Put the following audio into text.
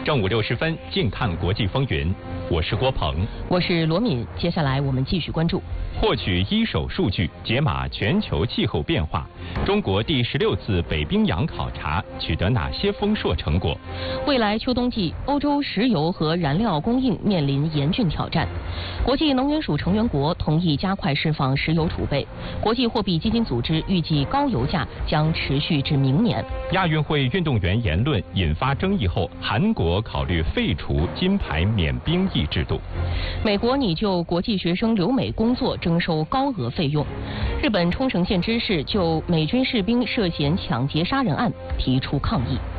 正午60分，近看国际风云。我是郭鹏， 我是罗敏。接下来我们继续关注。 获取一手数据，解码全球气候变化。中国第16次北冰洋考察取得哪些丰硕成果？ 未来秋冬季，欧洲石油和燃料供应面临严峻挑战。国际能源署成员国同意加快释放石油储备。国际货币基金组织预计高油价将持续至明年。 亚运会运动员言论引发争议后，韩国考虑废除金牌免兵役制度。 美国拟就国际学生留美工作征收高额费用。日本冲绳县知事就美军士兵涉嫌抢劫杀人案提出抗议。